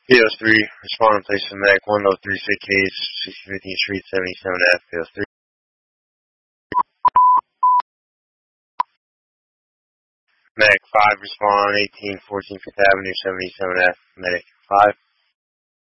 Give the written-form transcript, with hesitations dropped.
PO3, respond and place the MAC 1036H, 1615th Street, 77F, PO3. MAC 5, respond 1814 Fifth Avenue, 77F, Medic 5.